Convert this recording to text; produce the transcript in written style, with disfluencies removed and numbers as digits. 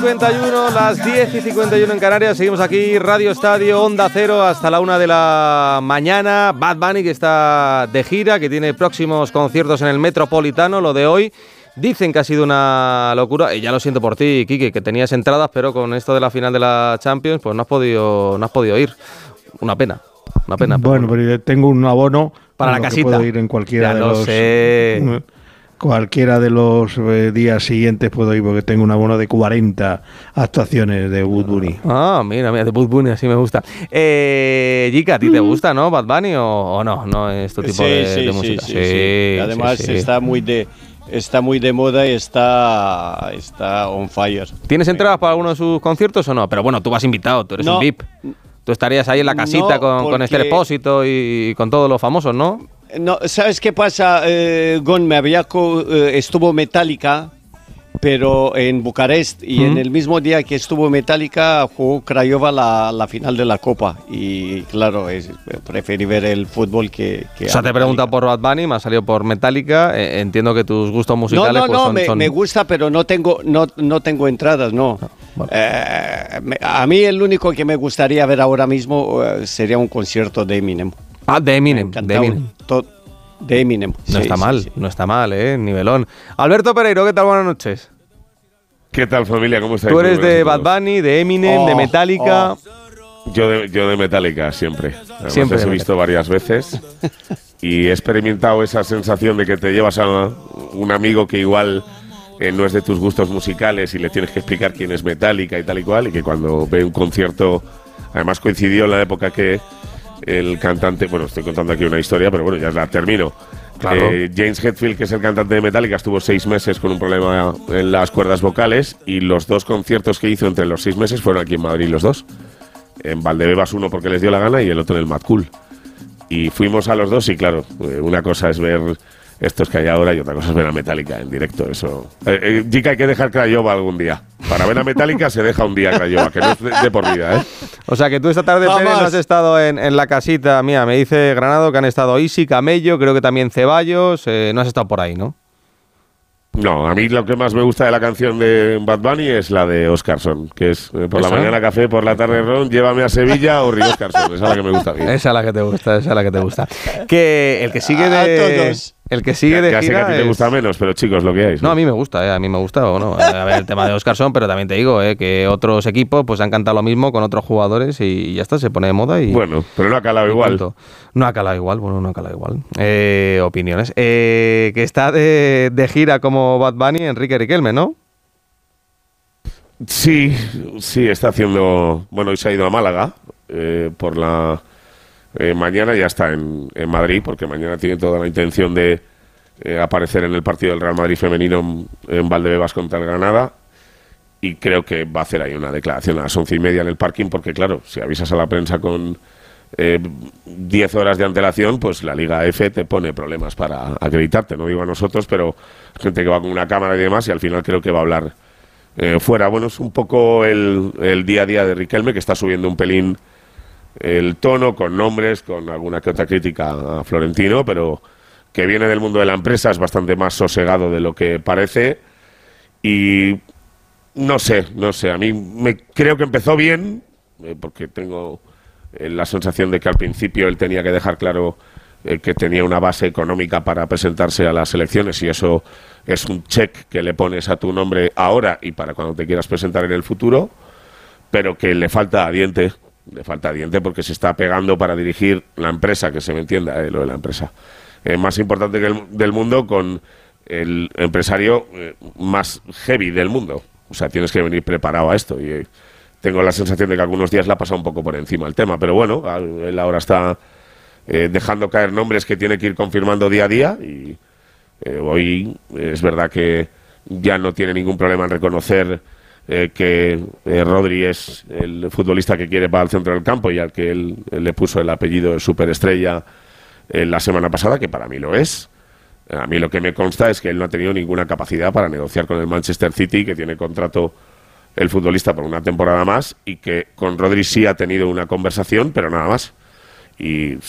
10:51, las 10:51 en Canarias. Seguimos aquí, Radio Estadio, Onda Cero, hasta la 1 de la mañana. Bad Bunny, que está de gira, que tiene próximos conciertos en el Metropolitano. Lo de hoy, dicen que ha sido una locura. Y ya lo siento por ti, Quique, que tenías entradas, pero con esto de la final de la Champions, pues no has podido ir. Una pena. Bueno, pero yo tengo un abono para la casita. Puedo ir en cualquiera ya sé. Cualquiera de los días siguientes puedo ir, porque tengo un abono de 40 actuaciones de Bad Bunny. Ah, mira, de Bad Bunny, así me gusta. Jica, ¿a ti te gusta, no, Bad Bunny, o no? No es tu tipo de música. Sí. Además está muy de moda y está on fire. ¿Tienes entradas para alguno de sus conciertos o no? Pero bueno, tú vas invitado, tú eres un VIP. Tú estarías ahí en la casita con Esther Expósito y con todos los famosos, ¿no? No, ¿sabes qué pasa, Gon? Estuvo Metallica, pero en Bucarest, y en el mismo día que estuvo Metallica jugó Craiova la final de la Copa, y claro, preferí ver el fútbol que o sea, te he preguntado por Bad Bunny, me ha salido por Metallica. Entiendo que tus gustos musicales son... me gusta, pero no tengo entradas, no. Bueno. A mí el único que me gustaría ver ahora mismo sería un concierto de Eminem. Ah, de Eminem. De Eminem. No está mal, nivelón. Alberto Pereiro, ¿qué tal? Buenas noches. ¿Qué tal, familia? ¿Cómo estáis? Tú eres de Bad Bunny, de Eminem, de Metallica. Yo de Metallica, siempre. Además, he visto varias veces y he experimentado esa sensación de que te llevas a un amigo que igual no es de tus gustos musicales y le tienes que explicar quién es Metallica y tal y cual, y que cuando ve un concierto, además coincidió en la época que el cantante, bueno, estoy contando aquí una historia, pero bueno, ya la termino. Claro. James Hetfield, que es el cantante de Metallica, estuvo 6 meses con un problema en las cuerdas vocales, y los 2 conciertos que hizo entre los 6 meses fueron aquí en Madrid, los 2. En Valdebebas, uno porque les dio la gana y el otro en el Mad Cool. Y fuimos a los 2 y claro, una cosa es ver estos que hay ahora y otra cosa es ver a Metallica en directo. Eso. Jica, hay que dejar Craiova algún día. Para ver a Metallica se deja un día Craiova, que no es de por vida, ¿eh? O sea que tú esta tarde, Pérez, no has estado en la casita mía. Me dice Granado que han estado Isi, Camello, creo que también Ceballos. No has estado por ahí, ¿no? No, a mí lo que más me gusta de la canción de Bad Bunny es la de Oscarson, que es por la mañana café, por la tarde ron, llévame a Sevilla o Río Oscarson. Esa es la que me gusta a mí. Esa es la que te gusta, Que el que sigue de... El que sigue de gira sé que a ti te gusta menos, pero chicos, lo que hay. No, a mí me gusta, o no. A ver, el tema de Oscarson, pero también te digo, que otros equipos pues han cantado lo mismo con otros jugadores y ya está, se pone de moda y... Bueno, pero no ha calado igual. No ha calado igual. Opiniones. Que está de gira como Bad Bunny, Enrique Riquelme, ¿no? Sí, está haciendo... Bueno, hoy se ha ido a Málaga por la... mañana ya está en Madrid, porque mañana tiene toda la intención de aparecer en el partido del Real Madrid femenino en Valdebebas contra el Granada, y creo que va a hacer ahí una declaración a las 11:30 en el parking, porque claro, si avisas a la prensa con 10 horas de antelación, pues la Liga F te pone problemas para acreditarte, no digo a nosotros, pero gente que va con una cámara y demás, y al final creo que va a hablar fuera. Bueno, es un poco el día a día de Riquelme, que está subiendo un pelín el tono, con nombres, con alguna que otra crítica a Florentino, pero que viene del mundo de la empresa, es bastante más sosegado de lo que parece, y no sé, a mí creo que empezó bien, porque tengo la sensación de que al principio él tenía que dejar claro que tenía una base económica para presentarse a las elecciones, y eso es un check que le pones a tu nombre ahora y para cuando te quieras presentar en el futuro, pero que le falta diente porque se está pegando para dirigir la empresa, que se me entienda, lo de la empresa más importante del mundo, con el empresario más heavy del mundo. O sea, tienes que venir preparado a esto, y tengo la sensación de que algunos días le ha pasado un poco por encima el tema, pero bueno, él ahora está dejando caer nombres que tiene que ir confirmando día a día, y hoy es verdad que ya no tiene ningún problema en reconocer que Rodri es el futbolista que quiere para el centro del campo, y al que él le puso el apellido de superestrella la semana pasada, que para mí lo es. A mí lo que me consta es que él no ha tenido ninguna capacidad para negociar con el Manchester City, que tiene contrato el futbolista por una temporada más, y que con Rodri sí ha tenido una conversación, pero nada más. Y